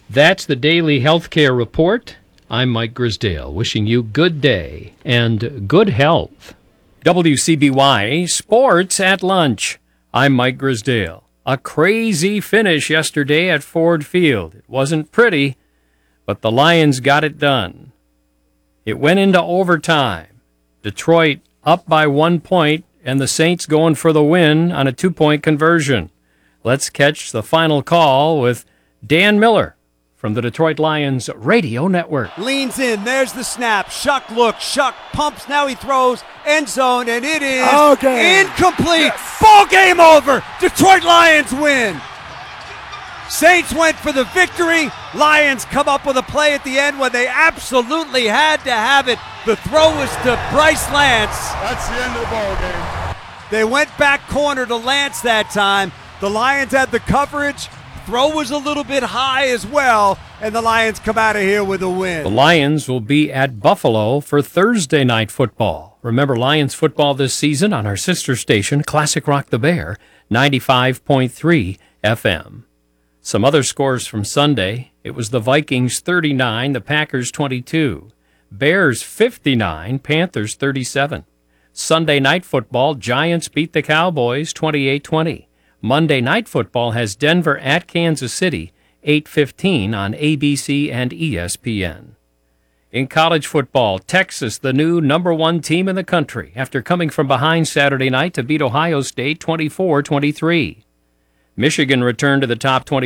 That's the Daily Healthcare Report. I'm Mike Grisdale, wishing you good day and good health. WCBY Sports at Lunch. I'm Mike Grisdale. A crazy finish yesterday at Ford Field. It wasn't pretty, but the Lions got it done. It went into overtime. Detroit up by 1 point, and the Saints going for the win on a 2-point conversion. Let's catch the final call with Dan Miller from the Detroit Lions radio network. Leans in, there's the snap. Shuck looks, Shuck pumps, now he throws, end zone, and it is incomplete. Yes. Ball game over. Detroit Lions win. Saints went for the victory. Lions come up with a play at the end when they absolutely had to have it. The throw was to Bryce Lance. That's the end of the ball game. They went back corner to Lance that time. The Lions had the coverage. Throw was a little bit high as well, and the Lions come out of here with a win. The Lions will be at Buffalo for Thursday night football. Remember Lions football this season on our sister station, Classic Rock the Bear, 95.3 FM. Some other scores from Sunday. It was the Vikings 39, the Packers 22. Bears 59, Panthers 37. Sunday night football, Giants beat the Cowboys 28-20. Monday Night Football has Denver at Kansas City, 8:15 on ABC and ESPN. In college football, Texas, the new number 1 team in the country, after coming from behind Saturday night to beat Ohio State 24-23. Michigan returned to the top 20.